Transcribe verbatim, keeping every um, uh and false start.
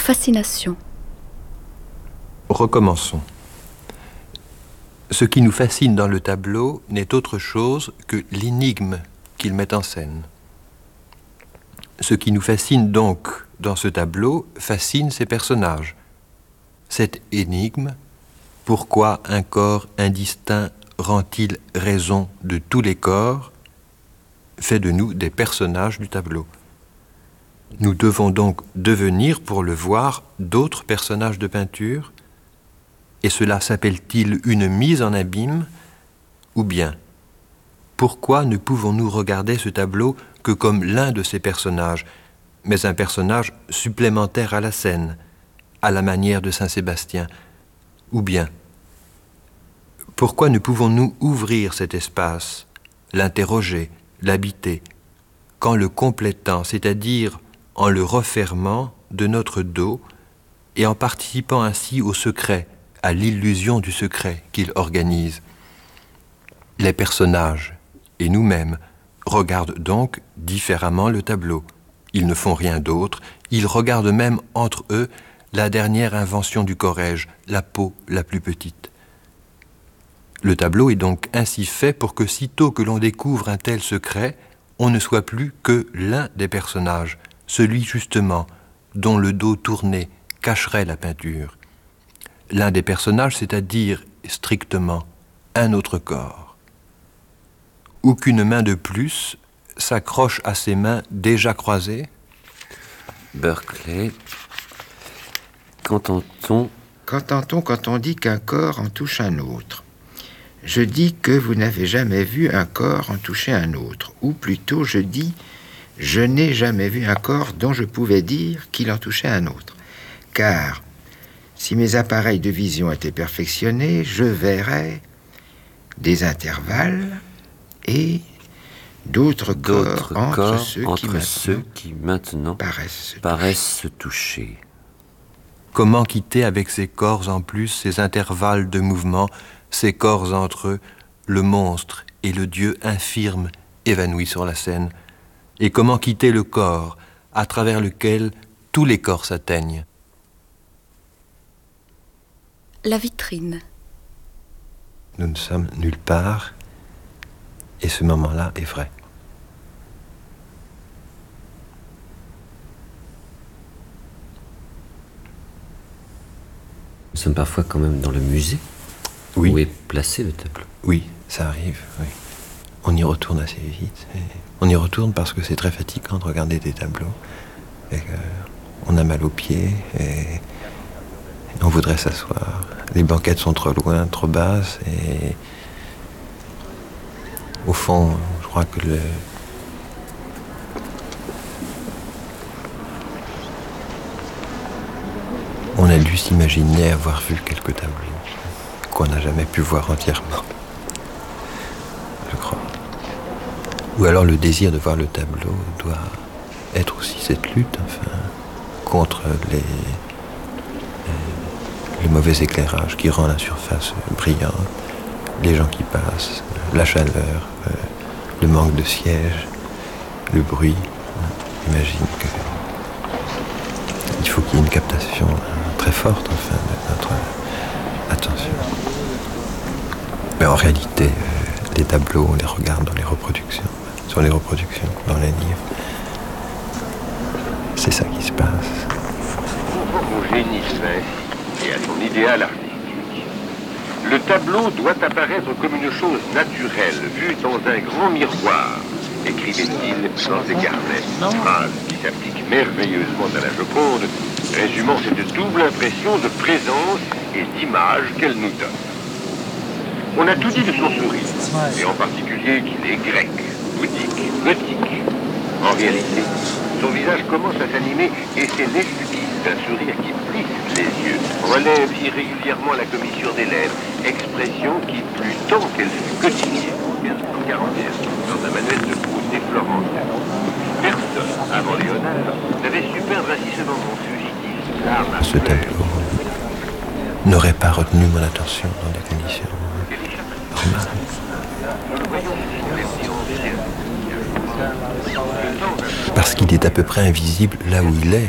Fascination. Recommençons. Ce qui nous fascine dans le tableau n'est autre chose que l'énigme qu'il met en scène. Ce qui nous fascine donc dans ce tableau fascine ses personnages. Cette énigme, pourquoi un corps indistinct rend-il raison de tous les corps, fait de nous des personnages du tableau. Nous devons donc devenir, pour le voir, d'autres personnages de peinture, et cela s'appelle-t-il une mise en abîme, ou bien, pourquoi ne pouvons-nous regarder ce tableau que comme l'un de ces personnages, mais un personnage supplémentaire à la scène, à la manière de Saint-Sébastien, ou bien, pourquoi ne pouvons-nous ouvrir cet espace, l'interroger, l'habiter, qu'en le complétant, c'est-à-dire en le refermant de notre dos et en participant ainsi au secret, à l'illusion du secret qu'il organise. Les personnages et nous-mêmes regardent donc différemment le tableau. Ils ne font rien d'autre, ils regardent même entre eux la dernière invention du Corrège, la peau la plus petite. Le tableau est donc ainsi fait pour que sitôt que l'on découvre un tel secret, on ne soit plus que l'un des personnages, celui justement dont le dos tourné cacherait la peinture. L'un des personnages, c'est-à-dire strictement un autre corps. Ou qu'une main de plus s'accroche à ses mains déjà croisées. Berkeley, qu'entend-on Qu'entend-on quand on dit qu'un corps en touche un autre? Je dis que vous n'avez jamais vu un corps en toucher un autre. Ou plutôt, je dis, je n'ai jamais vu un corps dont je pouvais dire qu'il en touchait un autre. Car, si mes appareils de vision étaient perfectionnés, je verrais des intervalles et d'autres corps entre, corps ceux, entre qui maintenant ceux qui maintenant paraissent se paraissent se toucher. Comment quitter avec ces corps en plus, ces intervalles de mouvement, ces corps entre eux, le monstre et le dieu infirme évanouis sur la scène? Et comment quitter le corps à travers lequel tous les corps s'atteignent? La vitrine. Nous ne sommes nulle part, et ce moment-là est vrai. Nous sommes parfois quand même dans le musée. Oui. Où est placé le tableau? Oui, ça arrive, oui. On y retourne assez vite. Et on y retourne parce que c'est très fatigant de regarder des tableaux. Et on a mal aux pieds et on voudrait s'asseoir. Les banquettes sont trop loin, trop basses et au fond, je crois que le... on a dû s'imaginer avoir vu quelques tableaux qu'on n'a jamais pu voir entièrement, je crois. Ou alors le désir de voir le tableau doit être aussi cette lutte, enfin, contre les, les, le mauvais éclairage qui rend la surface brillante, les gens qui passent, la chaleur, euh, le manque de sièges, le bruit. J'imagine que il faut qu'il y ait une captation très forte, enfin, de notre attention. Mais en réalité, euh, les tableaux, on les regarde dans les reproductions, sur les reproductions, dans les livres. C'est ça qui se passe. Au génie saint et à son idéal artistique. Le tableau doit apparaître comme une chose naturelle, vue dans un grand miroir, écrivait-il dans ses carnets. Phrase qui s'applique merveilleusement à la Joconde, résumant cette double impression de présence et d'image qu'elle nous donne. On a tout dit de son sourire, et en particulier qu'il est grec, bouddhique, gothique. En réalité, son visage commence à s'animer et c'est l'esquisse d'un sourire qui plisse les yeux, relève irrégulièrement la commissure des lèvres, expression qui, plus tant qu'elle fut quotidienne en mille cinq cent quarante et un, dans un manuel de Proust et Florentin. Personne, avant Léonard, n'avait su peindre ainsi ce moment fugitif, l'arme à Ce tableau n'aurait pas retenu mon attention dans des conditions normales. Parce qu'il est à peu près invisible là où il est.